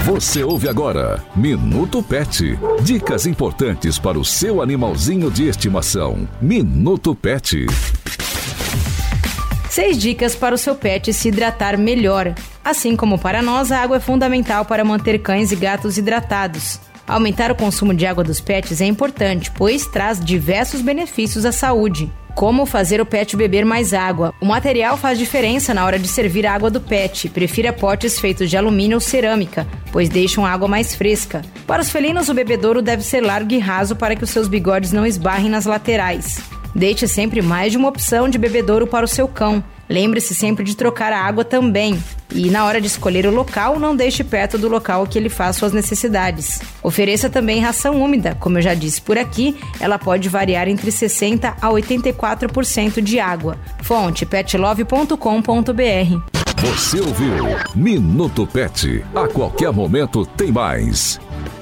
Você ouve agora Minuto Pet. Dicas importantes para o seu animalzinho de estimação. Minuto Pet. 6 dicas para o seu pet se hidratar melhor. Assim como para nós, a água é fundamental para manter cães e gatos hidratados. Aumentar o consumo de água dos pets é importante, pois traz diversos benefícios à saúde. Como fazer o pet beber mais água? O material faz diferença na hora de servir a água do pet. Prefira potes feitos de alumínio ou cerâmica, pois deixam a água mais fresca. Para os felinos, o bebedouro deve ser largo e raso para que os seus bigodes não esbarrem nas laterais. Deixe sempre mais de uma opção de bebedouro para o seu cão. Lembre-se sempre de trocar a água também. E na hora de escolher o local, não deixe perto do local que ele faz suas necessidades. Ofereça também ração úmida. Como eu já disse por aqui, ela pode variar entre 60% a 84% de água. Fonte petlove.com.br. Você ouviu Minuto Pet. A qualquer momento tem mais.